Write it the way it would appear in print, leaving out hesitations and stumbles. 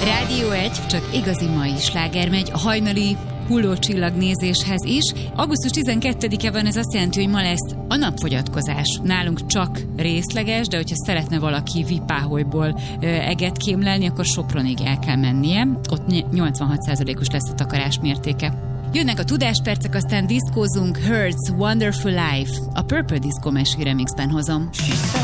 Rádió 1, csak igazi mai sláger megy a hajnali hullócsillagnézéshez is. Augusztus 12-e van, ez azt jelenti, hogy ma lesz a napfogyatkozás. Nálunk csak részleges, de hogyha szeretne valaki Vipáholyból eget kémlelni, akkor Sopronig el kell mennie. Ott 86%-os lesz a takarás mértéke. Jönnek a tudáspercek, aztán diszkózunk. Hurts Wonderful Life. A Purple Disco Machine remixben hozom.